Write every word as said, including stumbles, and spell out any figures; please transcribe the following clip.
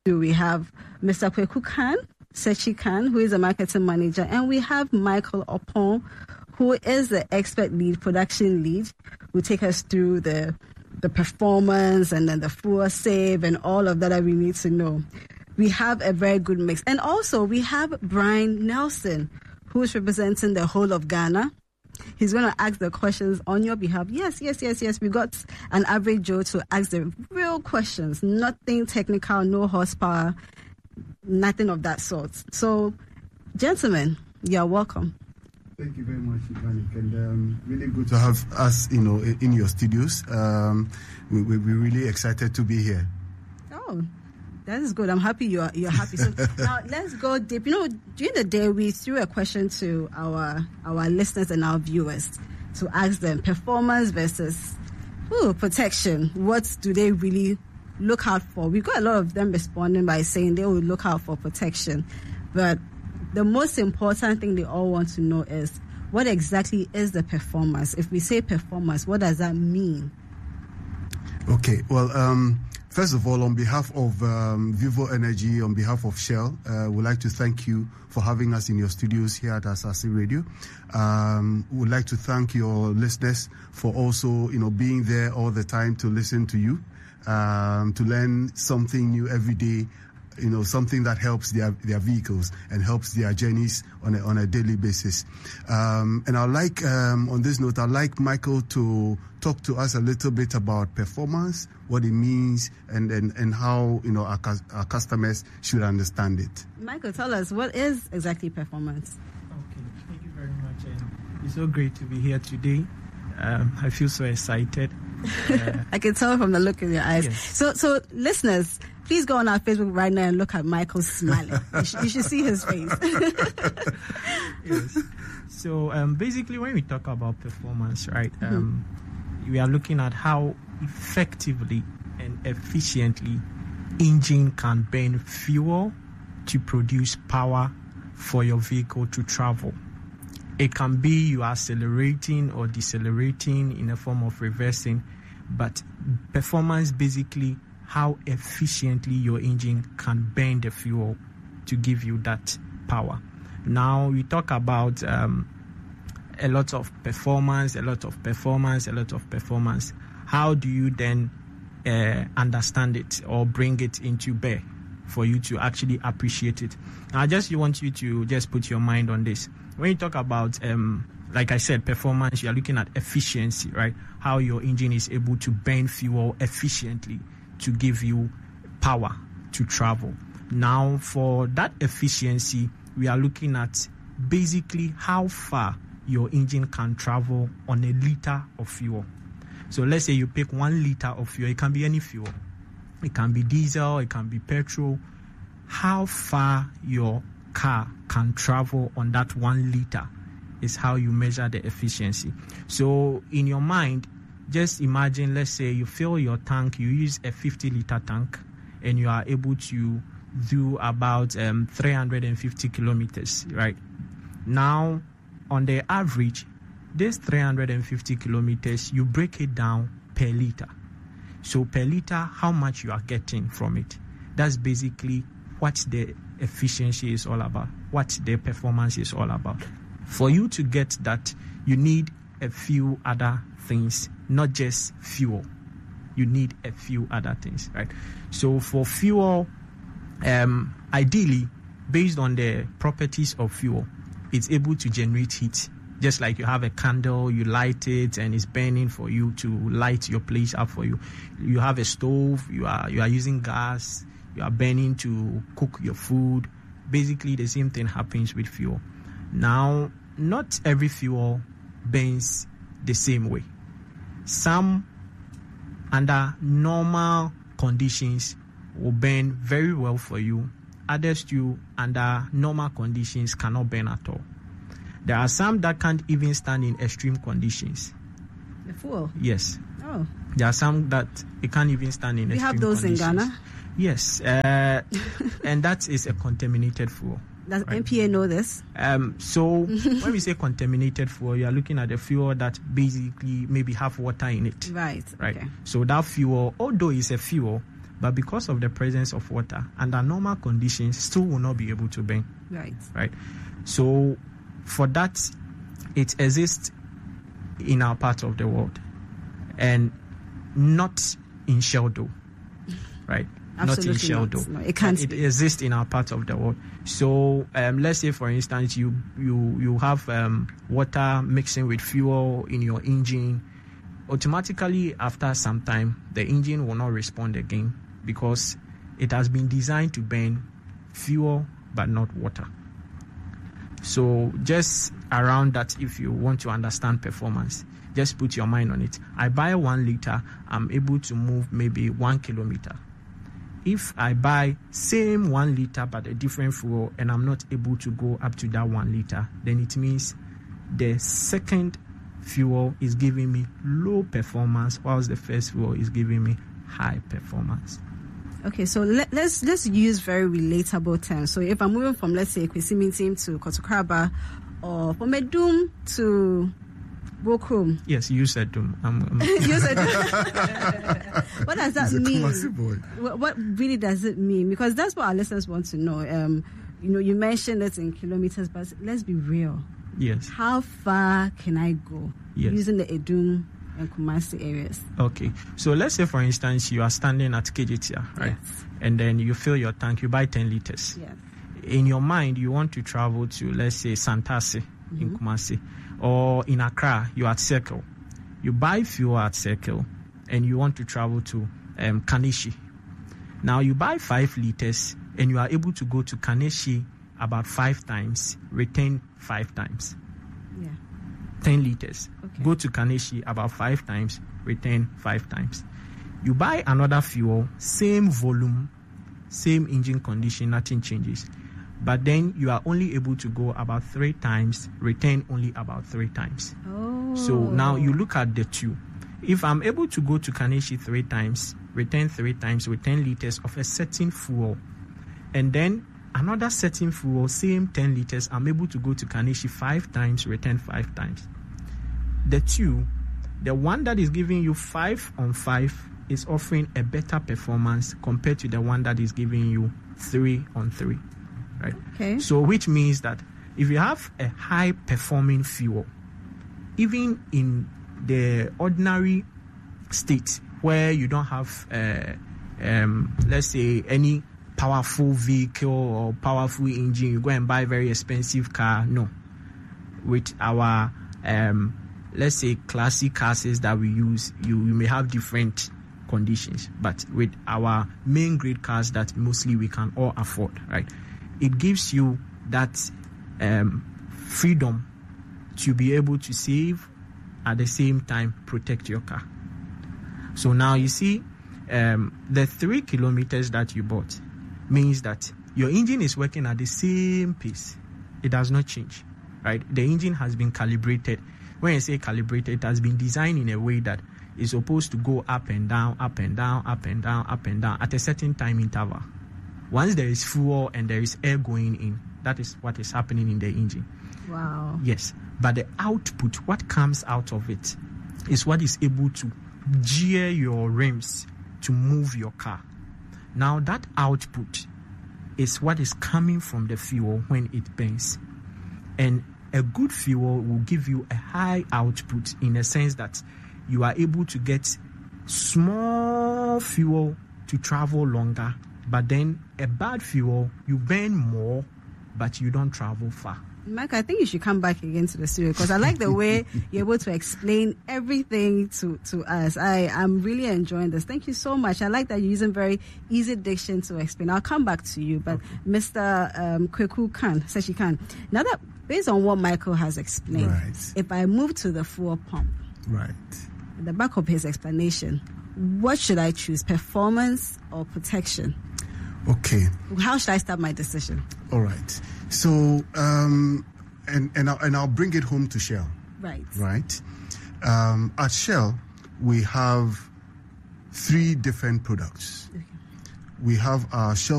We have Mister Kweku Khan, Sechi Khan, who is a marketing manager, and we have Michael Opon, who is the expert lead, production lead, who take us through the the performance and then the fuel save and all of that that we need to know. We have a very good mix. And also we have Brian Nelson, who is representing the whole of Ghana. He's going to ask the questions on your behalf. Yes, yes, yes, yes. We got an average Joe to ask the real questions. Nothing technical, no horsepower, nothing of that sort. So, gentlemen, you're welcome. Thank you very much, Ivanik, and um, really good to have us, you know, in your studios. Um, we, we, we're really excited to be here. Oh, that is good. I'm happy you're you're happy. So now let's go deep. You know, during the day we threw a question to our our listeners and our viewers to ask them performance versus ooh, protection. What do they really look out for? We got a lot of them responding by saying they will look out for protection, but the most important thing they all want to know is what exactly is the performance. If we say performance, what does that mean? Okay, well, um, first of all, on behalf of um, Vivo Energy, on behalf of Shell, uh, we'd like to thank you for having us in your studios here at Asase Radio. Um, we'd like to thank your listeners for also, you know, being there all the time to listen to you, um, to learn something new every day. You know, something that helps their their vehicles and helps their journeys on a, on a daily basis. Um, and I'd like, um, on this note, I'd like Michael to talk to us a little bit about performance, what it means, and, and, and how, you know, our, our customers should understand it. Michael, tell us, what is exactly performance? Okay, thank you very much. And it's so great to be here today. Um, I feel so excited. Uh, I can tell from the look in your eyes. Yes. So, so listeners, please go on our Facebook right now and look at Michael smiling. you, sh- you should see his face. Yes. So, um, basically, when we talk about performance, right, um, mm-hmm. we are looking at how effectively and efficiently engine can burn fuel to produce power for your vehicle to travel. It can be you are accelerating or decelerating in a form of reversing, but performance basically how efficiently your engine can burn the fuel to give you that power. Now we talk about um, a lot of performance, a lot of performance, a lot of performance. How do you then uh, understand it or bring it into bear for you to actually appreciate it? Now, I just want you to just put your mind on this. When you talk about, um, like I said, performance, you are looking at efficiency, right? How your engine is able to burn fuel efficiently to give you power to travel. Now, for that efficiency, we are looking at basically how far your engine can travel on a liter of fuel. So let's say you pick one liter of fuel. It can be any fuel. It can be diesel, it can be petrol. How far your car can travel on that one liter is how you measure the efficiency. So in your mind, just imagine, let's say you fill your tank, you use a fifty liter tank, and you are able to do about um, three hundred fifty kilometers, right? Now, on the average, this three hundred fifty kilometers, you break it down per liter. So per liter, how much you are getting from it. That's basically what the efficiency is all about, what the performance is all about. For you to get that, you need a few other things, not just fuel. You need a few other things, right? So for fuel, um, ideally, based on the properties of fuel, it's able to generate heat. Just like you have a candle, you light it and it's burning for you to light your place up for you. You have a stove, you are you are using gas, you are burning to cook your food. Basically, the same thing happens with fuel. Now, not every fuel burns the same way. Some, under normal conditions, will burn very well for you. Others, too, under normal conditions, cannot burn at all. There are some that can't even stand in extreme conditions. The fuel? Yes. Oh. There are some that it can't even stand in we extreme conditions. We have those conditions. in Ghana? Yes. Uh, and that is a contaminated fuel. Does right? N P A know this? Um, so when we say contaminated fuel, you are looking at a fuel that basically maybe have water in it. Right. Right. Okay. So that fuel, although it's a fuel, but because of the presence of water, under normal conditions, still will not be able to burn. Right. Right. So for that, it exists in our part of the world and not in shell dough. Right. Absolutely not in shell not. dough. No, it can't It be. exists in our part of the world. So um, let's say, for instance, you you you have um, water mixing with fuel in your engine. Automatically, after some time, the engine will not respond again because it has been designed to burn fuel but not water. So just around that, if you want to understand performance, just put your mind on it. I buy one liter, I'm able to move maybe one kilometer. If I buy same one liter but a different fuel and I'm not able to go up to that one liter, then it means the second fuel is giving me low performance, whilst the first fuel is giving me high performance. Okay, so let, let's let's use very relatable terms. So if I'm moving from, let's say, Kwesi to Kotokraba, or from Edum to Bokrom. Yes, you said Dum. I'm, I'm You said Dum. What does that He's a mean? Kumasi boy. What, what really does it mean? Because that's what our listeners want to know. Um, you know, you mentioned it in kilometers, but let's be real. Yes. How far can I go Yes. using the Edum and Kumasi areas? Okay. So let's say, for instance, you are standing at Kejitia, right? Yes. And then you fill your tank, you buy ten liters. Yes. In your mind, you want to travel to, let's say, Santase mm-hmm. in Kumasi, or in Accra, you're at Circle. You buy fuel at Circle, and you want to travel to um, Kaneshie. Now, you buy five liters, and you are able to go to Kaneshie about five times, return five times. Yeah. ten liters. Okay. Go to Kaneshie about five times, return five times. You buy another fuel, same volume, same engine condition, nothing changes. But then you are only able to go about three times, return only about three times. Oh. So now you look at the two. If I'm able to go to Kaneshie three times, return three times with ten liters of a certain fuel, and then another certain fuel, same ten liters, I'm able to go to Kaneshie five times, return five times. The two, the one that is giving you five on five is offering a better performance compared to the one that is giving you three on three. Right? Okay. So which means that if you have a high performing fuel, even in the ordinary state where you don't have, uh, um, let's say, any powerful vehicle or powerful engine, you go and buy a very expensive car. No. With our, um, let's say, classic cars that we use, you, you may have different conditions. But with our main grade cars that mostly we can all afford, right? It gives you that um, freedom to be able to save, at the same time protect your car. So now you see, um, the three kilometers that you bought means that your engine is working at the same pace. It does not change, right? The engine has been calibrated. When I say calibrated, it has been designed in a way that it's supposed to go up and down, up and down, up and down, up and down at a certain time interval. Once there is fuel and there is air going in, that is what is happening in the engine. Wow. Yes. But the output, what comes out of it, is what is able to gear your rims to move your car. Now, that output is what is coming from the fuel when it burns. And a good fuel will give you a high output in a sense that you are able to get small fuel to travel longer. But then a bad fuel, you burn more, but you don't travel far. Mike, I think you should come back again to the studio because I like the way you're able to explain everything to, to us. I am really enjoying this. Thank you so much. I like that you're using very easy diction to explain. I'll come back to you, but okay. Mister Um, Kweku Khan, Sechi Khan, now that based on what Michael has explained, right. if I move to the fuel pump, right, at the back of his explanation, what should I choose, performance or protection? Okay. How should I start my decision? All right. So, um, and and I'll, and I'll bring it home to Shell. Right. Right. Um, at Shell, we have three different products. Okay. We have our Shell